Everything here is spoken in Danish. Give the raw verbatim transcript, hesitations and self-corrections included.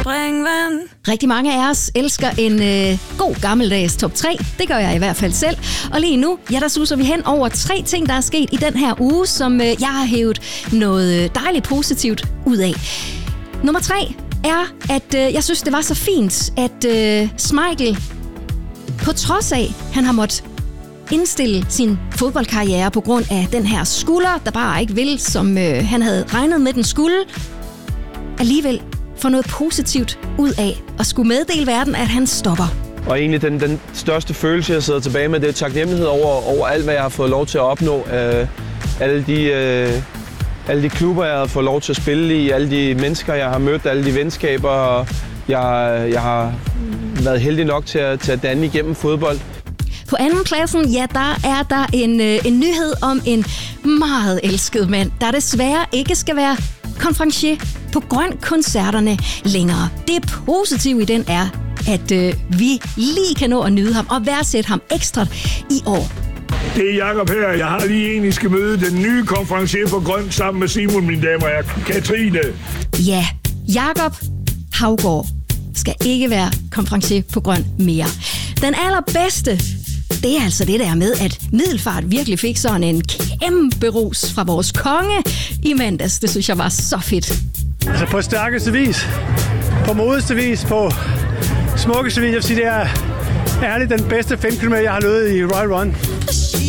springvand. Rigtig mange af os elsker en øh, god gammeldags top tre. Det gør jeg i hvert fald selv. Og lige nu, ja, der suser vi hen over tre ting, der er sket i den her uge, som øh, jeg har hævet noget dejligt positivt ud af. Nummer tre er, at øh, jeg synes, det var så fint, at øh, Schmeichel, på trods af, han har måttet indstille sin fodboldkarriere på grund af den her skulder, der bare ikke vil, som øh, han havde regnet med, den skulle, alligevel få noget positivt ud af at skulle meddele verden, at han stopper. Og egentlig den, den største følelse, jeg sidder tilbage med, det er taknemmelighed over, over alt, hvad jeg har fået lov til at opnå. Uh, alle, de, uh, alle de klubber, jeg har fået lov til at spille i, alle de mennesker, jeg har mødt, alle de venskaber, jeg, jeg har været heldig nok til at, til at danne igennem fodbold. På anden pladsen, ja, der er der en, øh, en nyhed om en meget elsket mand, der desværre ikke skal være konferencier på Grøn-koncerterne længere. Det positive i den er, at øh, vi lige kan nå at nyde ham og værdsætte ham ekstra i år. Det er Jakob her. Jeg har lige en, I skal møde den nye konferencier på Grøn sammen med Simon, mine damer og Katrine. Ja, Jakob Haugaard skal ikke være konferencier på Grøn mere. Den allerbedste, det er altså det der med, at Middelfart virkelig fik sådan en kæmpe ros fra vores konge i mandags. Det synes jeg var så fedt. Altså på stærkeste vis, på modeste vis, på smukkeste vis, jeg vil sige, det er ærligt den bedste fem kilometer, jeg har løbet i Royal Run.